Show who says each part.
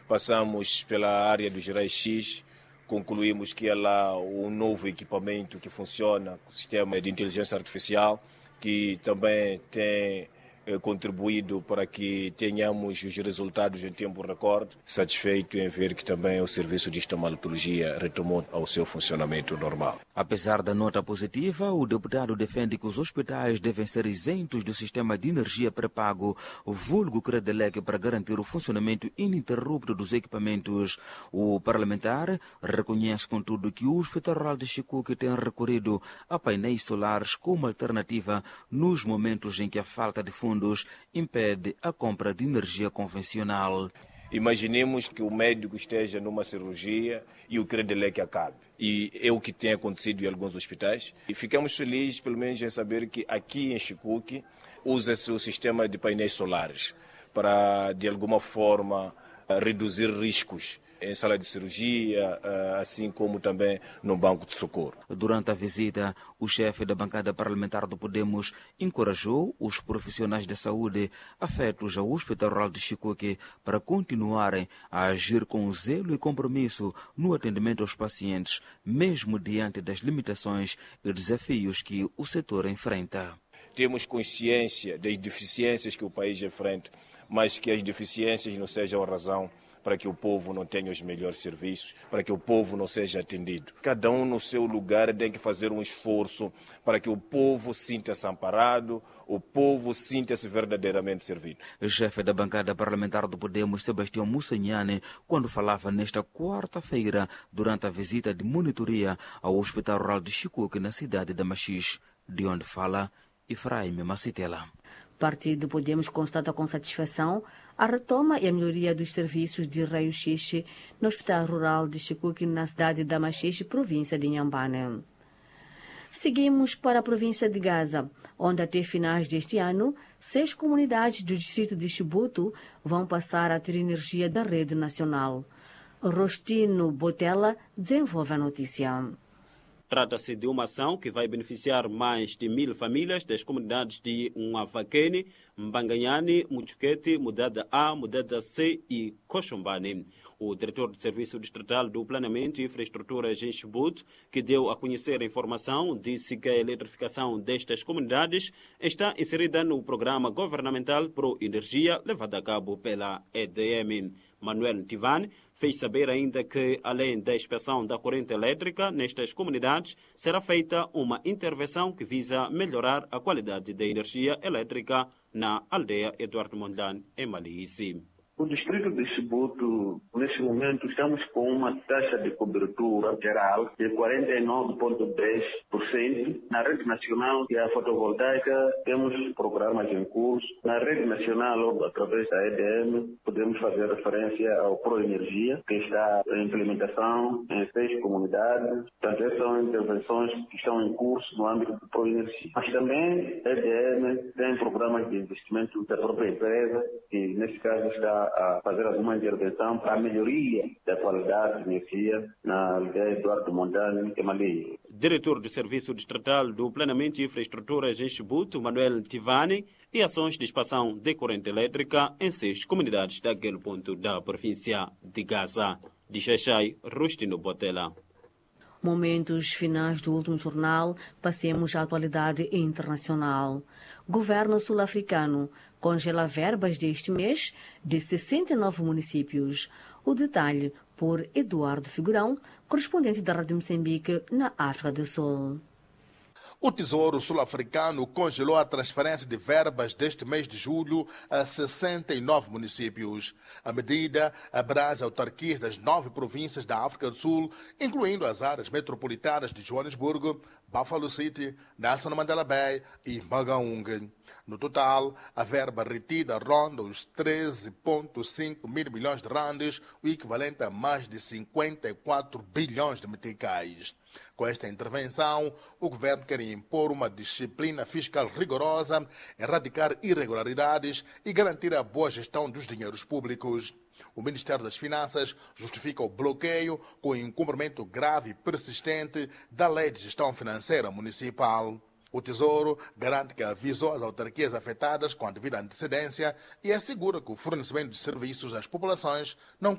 Speaker 1: Passamos pela área dos Gerais-X, concluímos que há lá um novo equipamento que funciona, o sistema de inteligência artificial, que também tem contribuído para que tenhamos os resultados em tempo recorde. Satisfeito em ver que também o serviço de estomatologia retomou ao seu funcionamento normal.
Speaker 2: Apesar da nota positiva, o deputado defende que os hospitais devem ser isentos do sistema de energia pré-pago, vulgo Credelec, para garantir o funcionamento ininterrupto dos equipamentos. O parlamentar reconhece, contudo, que o Hospital Rural de Chicuque tem recorrido a painéis solares como alternativa nos momentos em que a falta de fundos impede a compra de energia convencional.
Speaker 1: Imaginemos que o médico esteja numa cirurgia e o Credelec acabe. E é o que tem acontecido em alguns hospitais. E ficamos felizes, pelo menos, em saber que aqui em Chicuque usa-se o sistema de painéis solares para, de alguma forma, reduzir riscos em sala de cirurgia, assim como também no banco de socorro.
Speaker 2: Durante a visita, o chefe da bancada parlamentar do Podemos encorajou os profissionais da saúde afetos ao Hospital Rural de Chicuque para continuarem a agir com zelo e compromisso no atendimento aos pacientes, mesmo diante das limitações e desafios que o setor enfrenta.
Speaker 1: Temos consciência das deficiências que o país enfrenta, mas que as deficiências não sejam a razão para que o povo não tenha os melhores serviços, para que o povo não seja atendido. Cada um no seu lugar tem que fazer um esforço para que o povo sinta-se amparado, o povo sinta-se verdadeiramente servido.
Speaker 2: O chefe da bancada parlamentar do Podemos, Sebastião Mussanhane, quando falava nesta quarta-feira, durante a visita de monitoria ao Hospital Rural de Chicuque, na cidade de Machixe, de onde fala Efraim Macitela.
Speaker 3: O partido Podemos constata com satisfação a retoma e a melhoria dos serviços de raio-x no Hospital Rural de Chicuque, na cidade de Machixe, província de Inhambane. Seguimos para a província de Gaza, onde até finais deste ano, 6 comunidades do distrito de Chibuto vão passar a ter energia da rede nacional. Rostino Botella desenvolve a notícia.
Speaker 4: Trata-se de uma ação que vai beneficiar mais de 1000 famílias das comunidades de Nwavakeni, Mbanganhani, Muchuquete, Mudada A, Mudada C e Coxumbane. O diretor do Serviço Distrital do Planeamento e Infraestruturas em Chibuto, que deu a conhecer a informação, disse que a eletrificação destas comunidades está inserida no programa governamental Pro Energia, levado a cabo pela EDM. Manuel Tivani fez saber ainda que, além da inspeção da corrente elétrica nestas comunidades, será feita uma intervenção que visa melhorar a qualidade da energia elétrica na aldeia Eduardo Mondlane, em Malice.
Speaker 5: O distrito de Chibuto, neste momento, estamos com uma taxa de cobertura geral de 49,10%. Na rede nacional e a fotovoltaica, temos programas em curso. Na rede nacional, através da EDM, podemos fazer referência ao Proenergia, que está em implementação em 6 comunidades. Portanto, essas são intervenções que estão em curso no âmbito do Proenergia. Mas também a EDM tem programas de investimento da própria empresa, que neste caso está a fazer alguma intervenção para a melhoria da qualidade de energia na aldeia Eduardo Mondlane e Mali.
Speaker 4: Diretor do Serviço Distrital do Planeamento e Infraestruturas em Chibuto, Manuel Tivani, e ações de expansão de corrente elétrica em 6 comunidades daquele ponto da província de Gaza. De Xaixai, Rustino Botella.
Speaker 3: Momentos finais do último jornal, passemos à atualidade internacional. Governo sul-africano congela verbas deste mês de 69 municípios. O detalhe por Eduardo Figurão, correspondente da Rádio Moçambique na África do Sul.
Speaker 6: O Tesouro Sul-Africano congelou a transferência de verbas deste mês de julho a 69 municípios. A medida abrange autarquias das 9 províncias da África do Sul, incluindo as áreas metropolitanas de Joanesburgo, Buffalo City, Nelson Mandela Bay e Mangaung. No total, a verba retida ronda os 13,5 mil milhões de randes, o equivalente a mais de 54 bilhões de meticais. Com esta intervenção, o governo quer impor uma disciplina fiscal rigorosa, erradicar irregularidades e garantir a boa gestão dos dinheiros públicos. O Ministério das Finanças justifica o bloqueio com o incumprimento grave e persistente da Lei de Gestão Financeira Municipal. O Tesouro garante que avisou as autarquias afetadas com a devida antecedência e assegura que o fornecimento de serviços às populações não